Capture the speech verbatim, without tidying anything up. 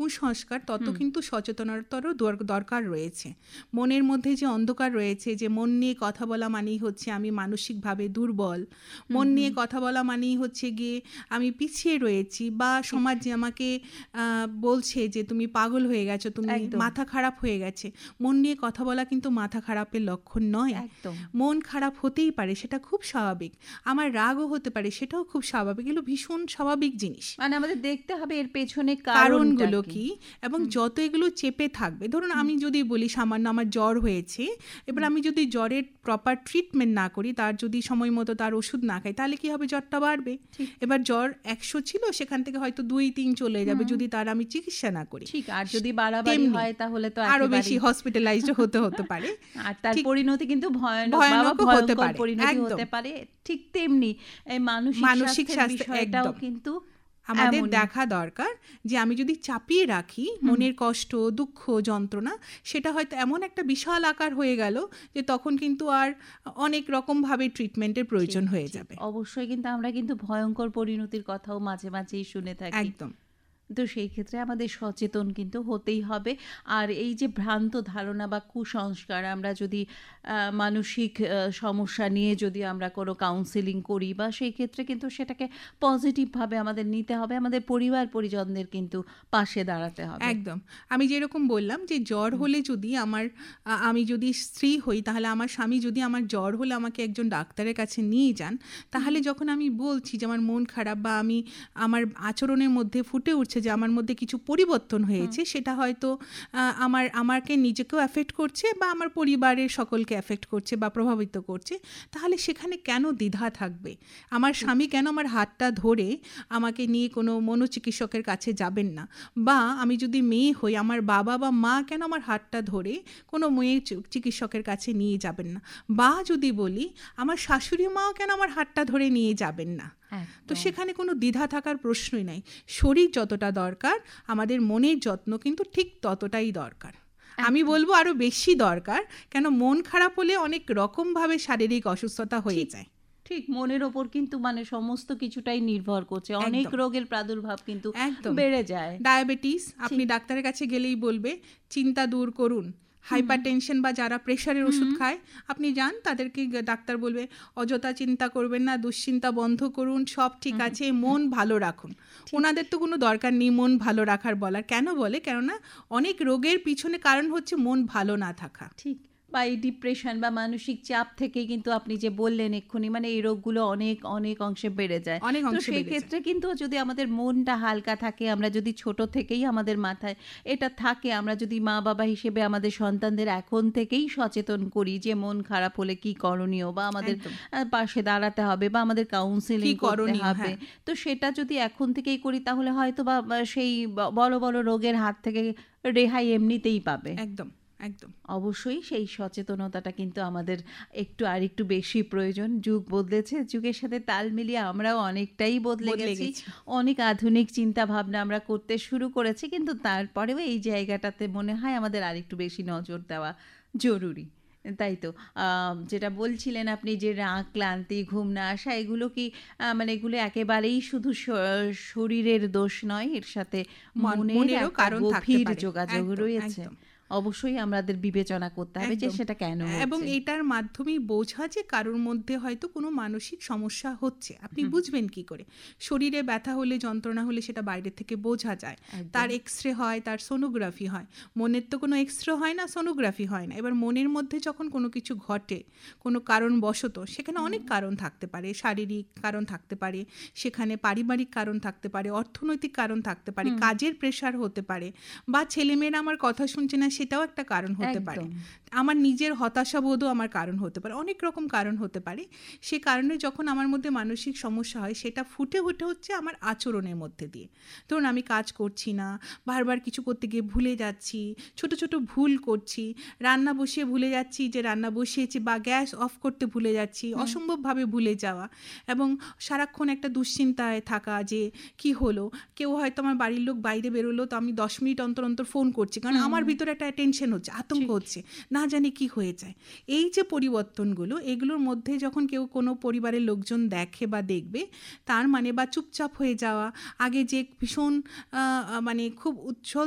কুসংস্কার তত কিন্তু সচেতনতারও দরকার রয়েছে। মনের মধ্যে যে অন্ধকার রয়েছে, যে মন নিয়ে কথা বলা মানেই হচ্ছে আমি মানসিকভাবে দুর্বল, মন নিয়ে কথা বলা মানেই হচ্ছে গিয়ে আমি পিছিয়ে রয়েছি, বা সমাজ যে আমাকে বলছে যে তুমি পাগল হয়ে গেছো, তুমি মাথা খারাপ হয়ে গেছে। মন নিয়ে কথা বলা কিন্তু মাথা খারাপের লক্ষণ নয়। মন খারাপ হতেই পারে, সেটা খুব স্বাভাবিক। আমার রাগও হতে পারে, সেটাও খুব স্বাভাবিক। এগুলো ভীষণ স্বাভাবিক জিনিস। মানে আমাদের দেখতে হবে এর পেছনে কারণগুলো কি, এবং যত এগুলো চেপে থাকবে, ধরুন আমি যদি বলি সামান্য আমার জ্বর হয়েছে, এবার আমি যদি জ্বরের প্রপার ট্রিটমেন্ট না করি, তার যদি সময় মতো তার ওষুধ না খাই, তাহলে কি হবে, জ্বরটা বাড়বে। এবার জ্বর একশো ছিল, সেখান থেকে হয়তো দুই তিন চলে যাবে যদি তার আমি চিকিৎসা না করি। ঠিক, আর যদি বাড়াবাড়ি হয় তাহলে তো আরো বেশি হসপিটালাইজড হতে হতে পারে, আর তার পরিণতি কিন্তু ভয়ানক হতে পারে, পরিণতি হতে পারে। ঠিক তেমনি মানসিক স্বাস্থ্যটাও কিন্তু আমাদের দেখা দরকার, যে আমি যদি চাপিয়ে রাখি মনের কষ্ট, দুঃখ, যন্ত্রণা, সেটা হয়তো এমন একটা বিশাল আকার হয়ে গেল যে তখন কিন্তু আর অনেক রকম ভাবে ট্রিটমেন্টের প্রয়োজন হয়ে যাবে। অবশ্যই, কিন্তু আমরা কিন্তু ভয়ঙ্কর পরিণতির কথাও মাঝে মাঝেই শুনে থাকি। একদম। তো সেই ক্ষেত্রে আমাদের সচেতন কিন্তু হতেই হবে। আর এই যে ভ্রান্ত ধারণা বা কুসংস্কার, আমরা যদি মানসিক সমস্যা নিয়ে যদি আমরা কোনো কাউন্সেলিং করি, বা সেই ক্ষেত্রে কিন্তু সেটাকে পজিটিভভাবে আমাদের নিতে হবে, আমাদের পরিবার পরিজনদের কিন্তু পাশে দাঁড়াতে হবে। একদম। আমি যেরকম বললাম যে জ্বর হলে যদি আমার আমি যদি স্ত্রী হই, তাহলে আমার স্বামী যদি আমার জ্বর হলে আমাকে একজন ডাক্তারের কাছে নিয়ে যান, তাহলে যখন আমি বলছি যে আমার মন খারাপ, বা আমি আমার আচরণের মধ্যে ফুটে উঠছে যে আমার মধ্যে কিছু পরিবর্তন হয়েছে, সেটা হয়তো আমার আমাকে নিজেকেও অ্যাফেক্ট করছে, বা আমার পরিবারের সকলকে অ্যাফেক্ট করছে বা প্রভাবিত করছে, তাহলে সেখানে কেন দ্বিধা থাকবে? আমার স্বামী কেন আমার হাতটা ধরে আমাকে নিয়ে কোনো মনোচিকিৎসকের কাছে যাবেন না? বা আমি যদি মেয়ে হই, আমার বাবা বা মা কেন আমার হাতটা ধরে কোনো মেয়ে চিকিৎসকের কাছে নিয়ে যাবেন না? বা যদি বলি, আমার শাশুড়ি মাও কেন আমার হাতটা ধরে নিয়ে যাবেন না? তো সেখানে কোনো দ্বিধা থাকার প্রশ্নই নাই। শরীর যতটা দরকার, আমাদের মনের যত্ন কিন্তু ঠিক ততটাই দরকার। আমি বলবো আরো বেশি দরকার, কেন মন খারাপ হলে অনেক রকমভাবে শারীরিক অসুস্থতা হয়ে যায়। ঠিক, মনের ওপর কিন্তু মানে সমস্ত কিছুটাই নির্ভর করছে, অনেক রোগের প্রাদুর্ভাব কিন্তু বেড়ে যায়। ডায়াবেটিস, আপনি ডাক্তারের কাছে গেলেই বলবে চিন্তা দূর করুন। হাইপার টেনশন বা যারা প্রেশারের ওষুধ খায়, আপনি যান, তাদেরকে ডাক্তার বলবে অযথা চিন্তা করবেন না, দুশ্চিন্তা বন্ধ করুন, সব ঠিক আছে, মন ভালো রাখুন। ওনাদের তো কোনো দরকার নেই মন ভালো রাখার বলার। কেন বলে? কেননা অনেক রোগের পিছনে কারণ হচ্ছে মন ভালো না থাকা। ঠিক, বা এই ডিপ্রেশন বা মানসিক চাপ থেকে কিন্তু আপনি যে বললেন এক্ষুনি, মানে এই রোগগুলো অনেক অনেক অংশে বেড়ে যায়। তো সেই ক্ষেত্রে কিন্তু যদি আমাদের মনটা হালকা থাকে, আমরা যদি ছোট থেকেই আমাদের মাথায় এটা থাকে, আমরা যদি মা বাবা হিসেবে আমাদের সন্তানদের এখন থেকেই সচেতন করি যে মন খারাপ হলে কি করণীয়, বা আমাদের পাশে দাঁড়াতে হবে, বা আমাদের কাউন্সিলিং করতে হবে, তো সেটা যদি এখন থেকেই করি, তাহলে হয়তো বা সেই বড় বড় রোগের হাত থেকে রেহাই এমনিতেই পাবে। একদম একদম। অবশ্যই সেই সচেতনতাটা কিন্তু আমাদের একটু আর একটু বেশি প্রয়োজন। যুগ বদলেছে, যুগের সাথে তাল মিলিয়ে আমরাও অনেকটাই বদলে গেছি, অনেক আধুনিক চিন্তা ভাবনা আমরা করতে শুরু করেছি, কিন্তু তারপরেও এই জায়গাটাতে মনে হয় আমাদের আর একটু বেশি নজর দেওয়া জরুরি। তাই তো যেটা বলছিলেন আপনি, যে রাগ, ক্লান্তি, ঘুম না আসা, এগুলো কি মানে এগুলো একেবারেই শুধু শরীরের দোষ নয়, এর সাথে মনেরও কারণ গভীর যোগাযোগ রয়েছে। অবশ্যই আমাদের বিবেচনা করতে হবে যে সেটা কেন হচ্ছে, এবং এটার মাধ্যমেই বোঝা যে কারোর মধ্যে হয়তো কোনো মানসিক সমস্যা হচ্ছে। আপনি বুঝবেন কি করে? শরীরে ব্যথা হলে, যন্ত্রণা হলে সেটা বাইরে থেকে বোঝা যায়। তার এক্সরে হয়, তার সোনোগ্রাফি হয়। মনের তো কোনো এক্সরে হয় না, সোনোগ্রাফি হয় না। এবার মনের মধ্যে যখন কোনো কিছু ঘটে, কোনো কারণবশত, সেখানে অনেক কারণ থাকতে পারে, শারীরিক কারণ থাকতে পারে, সেখানে পারিবারিক কারণ থাকতে পারে, অর্থনৈতিক কারণ থাকতে পারে, কাজের প্রেশার হতে পারে, বা ছেলেমেয়েরা আমার কথা শুনছে না, সেটাও একটা কারণ হতে পারে। আমার নিজের হতাশাবোধও আমার কারণ হতে পারে, অনেক রকম কারণ হতে পারে। সে কারণে যখন আমার মধ্যে মানসিক সমস্যা হয়, সেটা ফুটে উঠে হচ্ছে আমার আচরণের মধ্যে দিয়ে। ধরুন আমি কাজ করছি না, বারবার কিছু করতে গিয়ে ভুলে যাচ্ছি, ছোট ছোট ভুল করছি, রান্না বসিয়ে ভুলে যাচ্ছি যে রান্না বসিয়েছি, বা গ্যাস অফ করতে ভুলে যাচ্ছি, অসম্ভবভাবে ভুলে যাওয়া, এবং সারাক্ষণ একটা দুশ্চিন্তায় থাকা যে কি হলো। কেউ হয়তো আমার বাড়ির লোক বাইরে বেরোলো, তো আমি দশ মিনিট অন্তর অন্তর ফোন করছি, কারণ আমার ভিতরে একটা টেনশন হচ্ছে, আতঙ্ক হচ্ছে, না জানি কি হয়ে যায়। এই যে পরিবর্তনগুলো, এগুলোর মধ্যে যখন কেউ কোনো পরিবারের লোকজন দেখে বা দেখবে, তার মানে বা চুপচাপ হয়ে যাওয়া, আগে যে ভীষণ মানে খুব উচ্ছল